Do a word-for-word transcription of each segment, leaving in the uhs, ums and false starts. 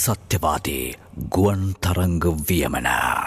සත්‍යවාදී ගුවන් තරංග වියමන.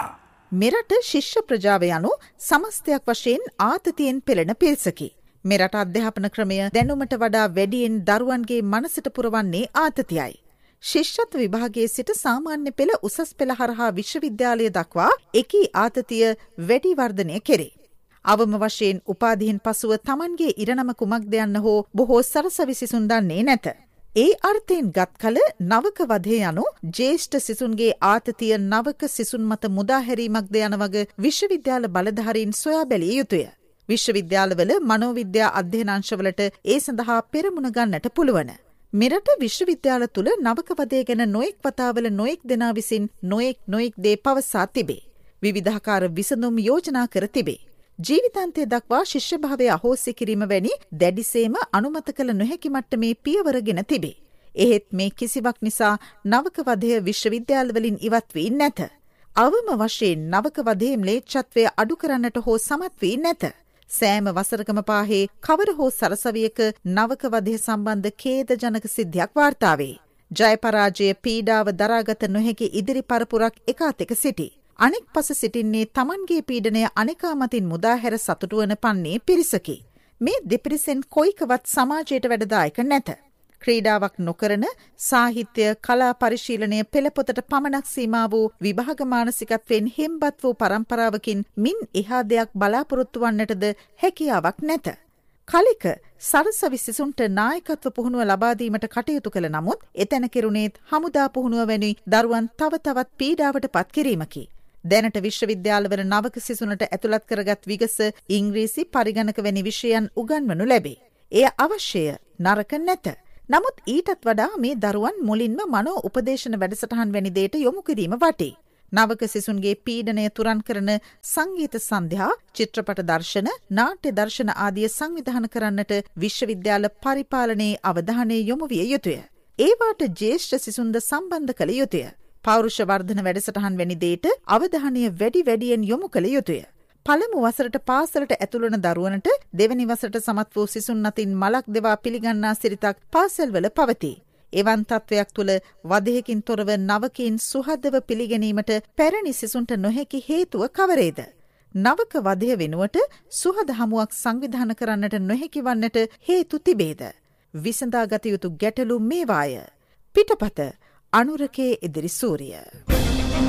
මෙරට ශිෂ්‍ය ප්‍රජාව යනු සමස්තයක් වශයෙන් ආතතියෙන් පෙළෙන පිරිසකි. මෙරට අධ්‍යාපන ක්‍රමය දැනුමට වඩා වැඩියෙන් දරුවන්ගේ මනසට පුරවන්නේ ආතතියයි. ශිෂ්‍යත්ව විභාගයේ සිට සාමාන්‍ය පෙළ උසස් පෙළ හරහා විශ්වවිද්‍යාලය දක්වා එකී ආතතිය වැඩි වර්ධනය කෙරේ. අවම වශයෙන් උපාධියෙන් පසුව තමන්ගේ ඉරණම කුමක්ද යන්න හෝ බොහෝ සරසවි සිසුන් දන්නේ නැත. ඒ අර්ථයෙන් ගත් කල නවක වධය යනු ජ්‍යෙෂ්ඨ සිසුන්ගේ ආතතිය නවක සිසුන් මත මුදාහැරීමක්ද යන වග විශ්වවිද්‍යාල බලධාරීන් සොයා බැලිය යුතුය. විශ්වවිද්‍යාලවල මනෝවිද්‍යා අධ්‍යයනාංශවලට ඒ සඳහා පෙරමුණ ගන්නට පුළුවන්. මෙරට විශ්වවිද්‍යාල තුළ නවක වධය ගැන නොයෙක් වතාවල නොයෙක් දෙනා විසින් නොයෙක් නොයෙක් දේ පවසා තිබේ. විවිධාකාර විසඳුම් යෝජනා කර තිබේ. ජීවිතාන්තය දක්වා ශිෂ්‍යභාවය අහෝසි කිරීම වැනි දැඩිසේම අනුමත කළ නොහැකි මට්ටමේ පියවරගෙන තිබේ. එහෙත් මේ කිසිවක් නිසා නවක වධය විශ්වවිද්‍යාලවලින් ඉවත් වී නැත. අවම වශයෙන් නවක වධයේ ම්ලේච්ඡත්වය අඩු කරන්නට හෝ සමත් වී නැත. සෑම වසරකම පාහේ කවර හෝ සරසවියක නවක වධය සම්බන්ධ ඛේදජනක සිද්ධියක් වාර්තා වේ. ජය පරාජය පීඩාව දරාගත නොහැකි ඉදිරි පරපුරක් එකාතෙක සිටි. අනෙක් පස සිටින්නේ තමන්ගේ පීඩනය අනෙකා මතින් මුදාහැර සතුටු වන පන්නේ පිරිසකි. මේ දෙපිරිසෙන් කොයිකවත් සමාජයට වැඩදායක නැත. ක්‍රීඩාවක් නොකරන සාහිත්‍ය කලා පරිශීලනය පෙළපොතට පමණක් සීමා වූ විභාග මානසිකත්වයෙන් හෙම්බත් වූ පරම්පරාවකින් මින් එහා දෙයක් බලාපොරොත්තු වන්නටද හැකියාවක් නැත. කලික සරසවි සිසුන්ට නායකත්ව පුහුණුව ලබා දීමට කටයුතු කළ නමුත් එතැන කෙරුණේත් හමුදා පුහුණුව වැනි දරුවන් තව තවත් පීඩාවට පත් කිරීමකි. දැනට විශ්වවිද්‍යාලවල නවක සිසුනට ඇතුළත් කරගත් විගස ඉංග්‍රීසි පරිගණක වැනි විෂයන් උගන්වනු ලැබේ. එය අවශ්‍යය නරක නැත. නමුත් ඊටත් වඩා මේ දරුවන් මුලින්ම මනෝ උපදේශන වැඩසටහන් වැනි දේට යොමු කිරීම වටේ. නවක සිසුන්ගේ පීඩනය තුරන් කරන සංගීත සන්ධ්‍යා, චිත්‍රපට දර්ශන, නාට්‍ය දර්ශන ආදිය සංවිධානය කරන්නට විශ්වවිද්‍යාල පරිපාලනයේ අවධානය යොමු විය යුතුය. ඒවාට ජ්‍යෙෂ්ඨ සිසුන්ද සම්බන්ධ කළ යුතුය. පෞරුෂ වර්ධන වැඩසටහන් වැනි දේට අවධානය වැඩි වැඩියෙන් යොමු කළ යුතුය. පළමු වසරට පාසලට ඇතුළන දරුවනට දෙවැනි වසරට සමත් වූ සිසුන් අතින් මලක් දෙවා පිළිගන්නා සිරිතක් පාසල්වල පවතී. එවන් තත්වයක් තුළ වධයකින් තොරව නවකීන් සුහදව පිළිගැනීමට පැරණි සිසුන්ට නොහැකි හේතුව කවරේද? නවක වධය වෙනුවට සුහද හමුවක් සංවිධානය කරන්නට නොහැකි වන්නට හේතු තිබේද? විසඳාගත යුතු ගැටලු මේවාය. පිටපත අනුරකේ ඉදිරි සූරිය.